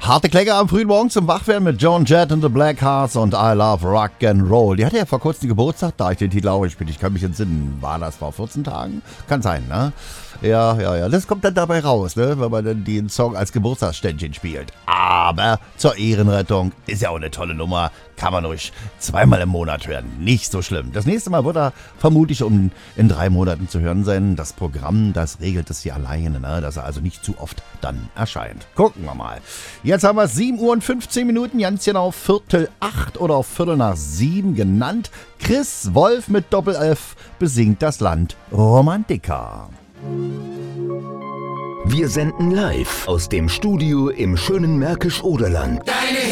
Harte Klänge am frühen Morgen zum Wachwerden mit Joan Jett and the Blackhearts und I Love Rock and Roll. Die hatte ja vor kurzem Geburtstag, da ich den Titel auch gespielt. Ich kann mich entsinnen. War das vor 14 Tagen? Kann sein, ne? Ja. Das kommt dann dabei raus, ne? Wenn man dann den Song als Geburtstagsständchen spielt. Aber zur Ehrenrettung ist ja auch eine tolle Nummer. Kann man ruhig zweimal im Monat hören. Nicht so schlimm. Das nächste Mal wird er vermutlich in 3 Monaten zu hören sein. Das Programm, das regelt es hier alleine, ne? Dass er also nicht zu oft dann erscheint. Gucken wir mal. Jetzt haben wir 7 Uhr und 15 Minuten, ganz genau 7:45 oder auf 6:45 genannt. Chris Wolf mit Doppel-F besingt das Land Romantica. Wir senden live aus dem Studio im schönen Märkisch-Oderland. Deine